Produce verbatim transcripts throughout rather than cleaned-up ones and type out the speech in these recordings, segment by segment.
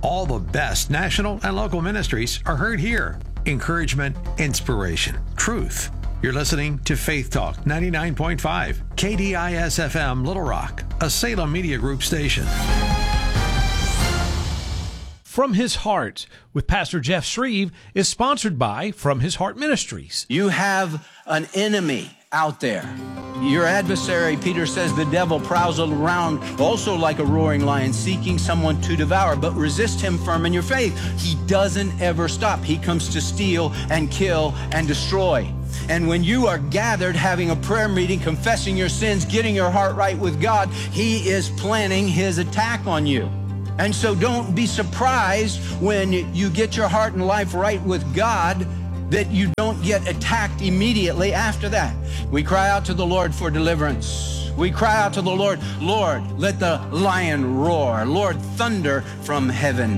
All the best national and local ministries are heard here. Encouragement, inspiration, truth. You're listening to Faith Talk ninety-nine point five, K D I S F M Little Rock, a Salem Media Group station. From His Heart with Pastor Jeff Shreve is sponsored by From His Heart Ministries. You have an enemy out there. Your adversary, Peter says, the devil prowls around also like a roaring lion, seeking someone to devour, but resist him firm in your faith. He doesn't ever stop. He comes to steal and kill and destroy. And when you are gathered, having a prayer meeting, confessing your sins, getting your heart right with God, he is planning his attack on you. And so don't be surprised when you get your heart and life right with God that you don't get attacked immediately after that. We cry out to the Lord for deliverance. We cry out to the Lord, Lord, let the lion roar. Lord, thunder from heaven.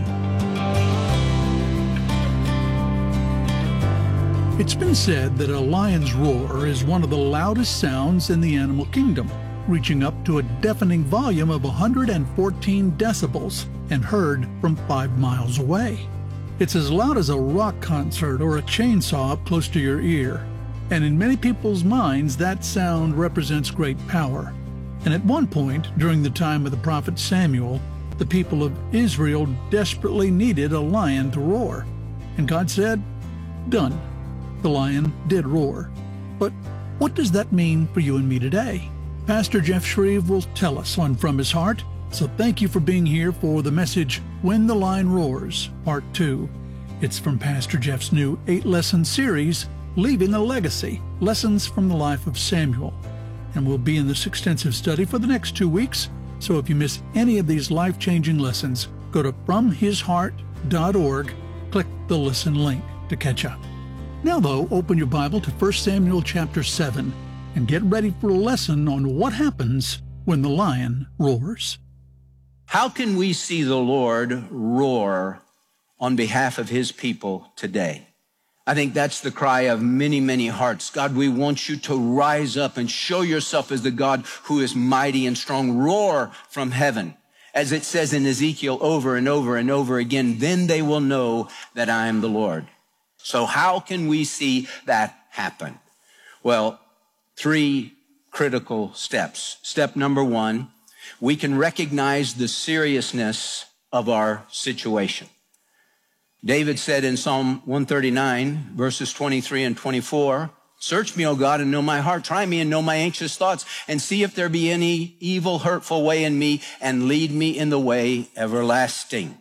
It's been said that a lion's roar is one of the loudest sounds in the animal kingdom, reaching up to a deafening volume of one hundred fourteen decibels and heard from five miles away. It's as loud as a rock concert or a chainsaw up close to your ear. And in many people's minds, that sound represents great power. And at one point, during the time of the prophet Samuel, the people of Israel desperately needed a lion to roar. And God said, done. The lion did roar. But what does that mean for you and me today? Pastor Jeff Shreve will tell us on From His Heart. So thank you for being here for the message, When the Lion Roars, Part two. It's from Pastor Jeff's new eight-lesson series, Leaving a Legacy, Lessons from the Life of Samuel. And we'll be in this extensive study for the next two weeks. So if you miss any of these life-changing lessons, go to from his heart dot org, click the listen link to catch up. Now, though, open your Bible to First Samuel chapter seven and get ready for a lesson on what happens when the lion roars. How can we see the Lord roar on behalf of his people today? I think that's the cry of many, many hearts. God, we want you to rise up and show yourself as the God who is mighty and strong. Roar from heaven. As it says in Ezekiel over and over and over again, then they will know that I am the Lord. So how can we see that happen? Well, three critical steps. Step number one, we can recognize the seriousness of our situation. David said in Psalm one thirty-nine, verses twenty-three and twenty-four, search me, O God, and know my heart. Try me and know my anxious thoughts, and see if there be any evil, hurtful way in me, and lead me in the way everlasting.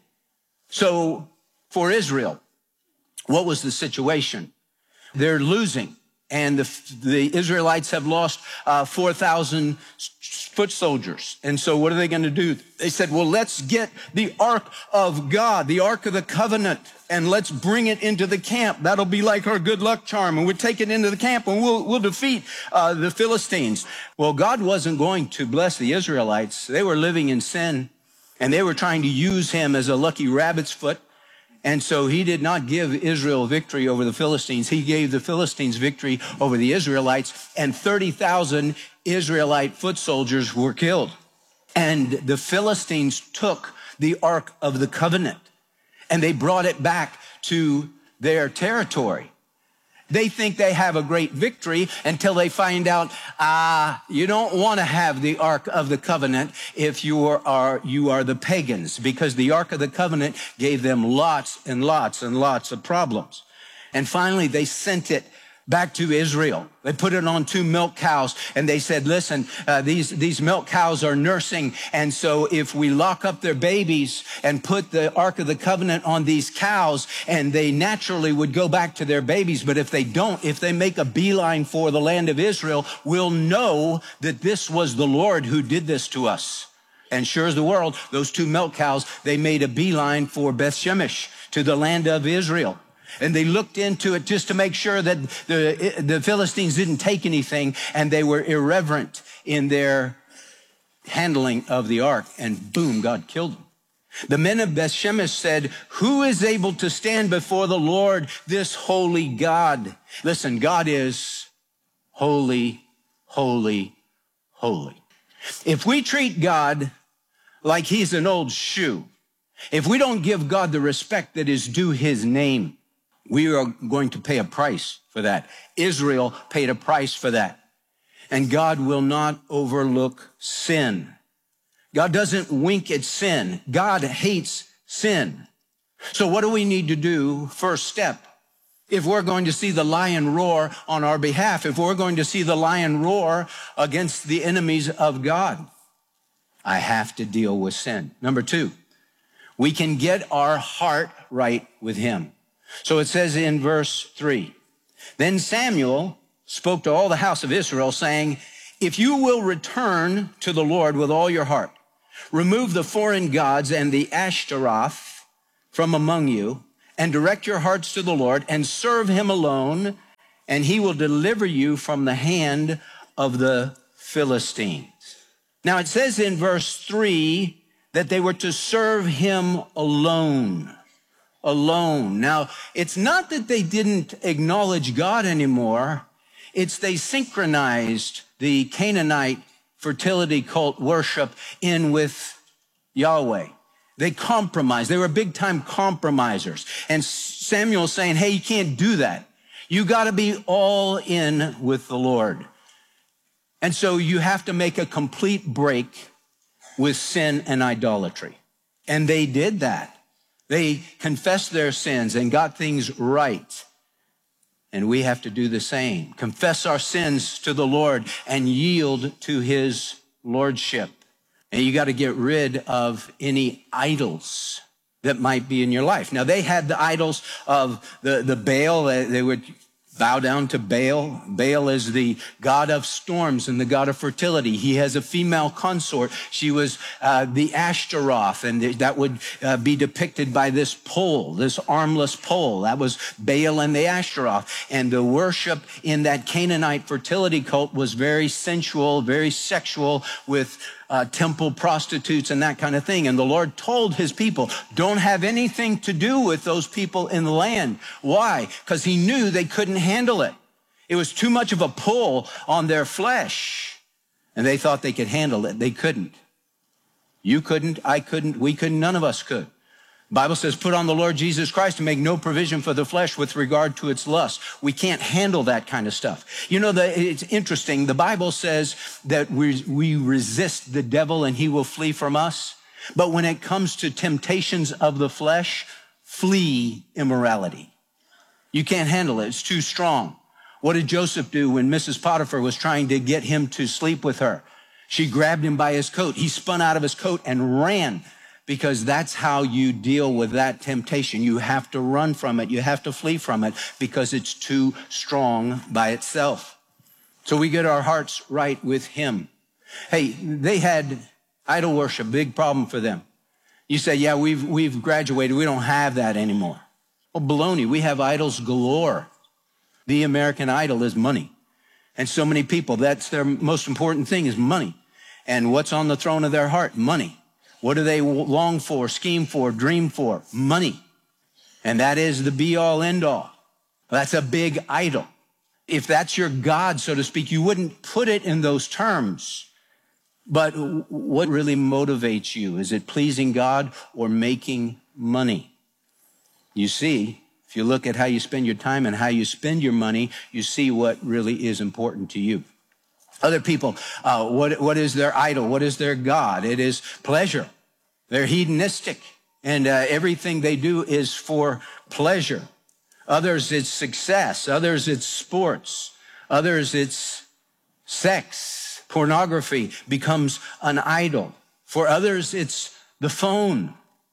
So for Israel, what was the situation? They're losing. And the, the Israelites have lost uh, four thousand foot soldiers. And so what are they going to do? They said, well, let's get the Ark of God, the Ark of the Covenant, and let's bring it into the camp. That'll be like our good luck charm. And we'll take it into the camp and we'll, we'll defeat uh, the Philistines. Well, God wasn't going to bless the Israelites. They were living in sin, and they were trying to use him as a lucky rabbit's foot. And so he did not give Israel victory over the Philistines. He gave the Philistines victory over the Israelites, and thirty thousand Israelite foot soldiers were killed. And the Philistines took the Ark of the Covenant, and they brought it back to their territory. They think they have a great victory until they find out, ah, uh, you don't want to have the Ark of the Covenant if you are, you are the pagans, because the Ark of the Covenant gave them lots and lots and lots of problems. And finally, they sent it back to Israel. They put it on two milk cows, and they said, listen, uh, these, these milk cows are nursing, and so if we lock up their babies and put the Ark of the Covenant on these cows, and they naturally would go back to their babies, but if they don't, if they make a beeline for the land of Israel, we'll know that this was the Lord who did this to us. And sure as the world, those two milk cows, they made a beeline for Beth Shemesh, to the land of Israel. And they looked into it just to make sure that the, the Philistines didn't take anything, and they were irreverent in their handling of the ark. And boom, God killed them. The men of Beth Shemesh said, who is able to stand before the Lord, this holy God? Listen, God is holy, holy, holy. If we treat God like he's an old shoe, If we don't give God the respect that is due his name, we are going to pay a price for that. Israel paid a price for that. And God will not overlook sin. God doesn't wink at sin. God hates sin. So what do we need to do? First step, if we're going to see the lion roar on our behalf, if we're going to see the lion roar against the enemies of God, I have to deal with sin. Number two, we can get our heart right with him. So it says in verse three, then Samuel spoke to all the house of Israel, saying, if you will return to the Lord with all your heart, remove the foreign gods and the Ashtaroth from among you, and direct your hearts to the Lord, and serve him alone, and he will deliver you from the hand of the Philistines. Now it says in verse three that they were to serve him alone. Alone. Now, it's not that they didn't acknowledge God anymore. It's they synchronized the Canaanite fertility cult worship in with Yahweh. They compromised. They were big time compromisers. And Samuel's saying, hey, you can't do that. You got to be all in with the Lord. And so you have to make a complete break with sin and idolatry. And they did that. They confessed their sins and got things right. And we have to do the same. Confess our sins to the Lord and yield to his lordship. And you got to get rid of any idols that might be in your life. Now, they had the idols of the, the Baal. They would bow down to Baal. Baal is the god of storms and the god of fertility. He has a female consort. She was uh, the Ashtaroth, and that would uh, be depicted by this pole, this armless pole. That was Baal and the Ashtaroth. And the worship in that Canaanite fertility cult was very sensual, very sexual, with Uh, temple prostitutes and that kind of thing. And the Lord told his people, don't have anything to do with those people in the land. Why? Because he knew they couldn't handle it. It was too much of a pull on their flesh. And they thought they could handle it. They couldn't. You couldn't, I couldn't, we couldn't, none of us could. The Bible says, put on the Lord Jesus Christ and make no provision for the flesh with regard to its lust. We can't handle that kind of stuff. You know, the, it's interesting. The Bible says that we, we resist the devil and he will flee from us. But when it comes to temptations of the flesh, flee immorality. You can't handle it. It's too strong. What did Joseph do when Missus Potiphar was trying to get him to sleep with her? She grabbed him by his coat. He spun out of his coat and ran. Because that's how you deal with that temptation. You have to run from it. You have to flee from it because it's too strong by itself. So we get our hearts right with him. Hey, they had idol worship, big problem for them. You say, yeah, we've, we've graduated. We don't have that anymore. Well, baloney, we have idols galore. The American idol is money. And so many people, that's their most important thing is money. And what's on the throne of their heart? Money. What do they long for, scheme for, dream for? Money. And that is the be-all, end-all. That's a big idol. If that's your God, so to speak, you wouldn't put it in those terms. But what really motivates you? Is it pleasing God or making money? You see, if you look at how you spend your time and how you spend your money, you see what really is important to you. Other people, uh, what, what is their idol? What is their God? It is pleasure. They're hedonistic, and uh, everything they do is for pleasure. Others, it's success. Others, it's sports. Others, it's sex. Pornography becomes an idol. For others, it's the phone,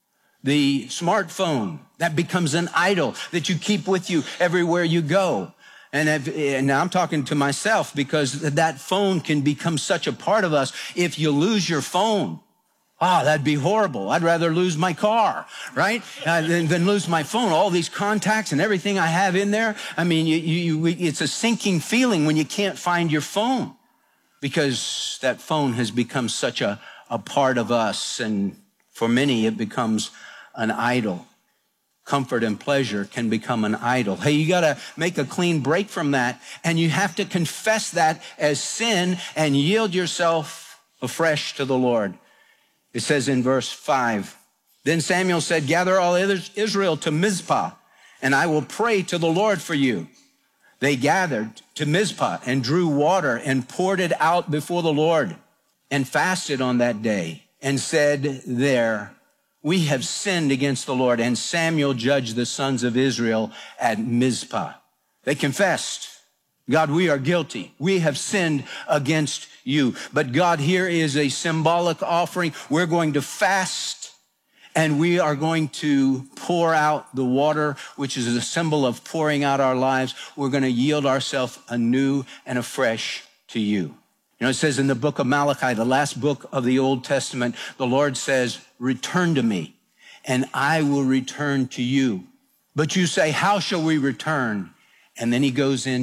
the smartphone. That becomes an idol that you keep with you everywhere you go. And, if, and now I'm talking to myself because that phone can become such a part of us. If you lose your phone, oh, that'd be horrible. I'd rather lose my car, right? Uh, than, than lose my phone. All these contacts and everything I have in there. I mean, you, you, you, it's a sinking feeling when you can't find your phone because that phone has become such a, a part of us. And for many, it becomes an idol. Comfort and pleasure can become an idol. Hey, you got to make a clean break from that, and you have to confess that as sin and yield yourself afresh to the Lord. It says in verse five, Then Samuel said, gather all Israel to Mizpah, and I will pray to the Lord for you. They gathered to Mizpah and drew water and poured it out before the Lord and fasted on that day and said there, we have sinned against the Lord. And Samuel judged the sons of Israel at Mizpah. They confessed, God, we are guilty. We have sinned against you. But God, here is a symbolic offering. We're going to fast and we are going to pour out the water, which is a symbol of pouring out our lives. We're going to yield ourselves anew and afresh to you. You know, it says in the book of Malachi, the last book of the Old Testament, the Lord says, return to me and I will return to you. But you say, how shall we return? And then he goes in